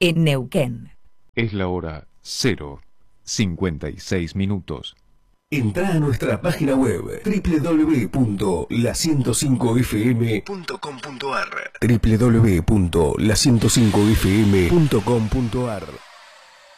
en Neuquén. Es la hora 0:56. Entrá a nuestra página web www.la105fm.com.ar www.la105fm.com.ar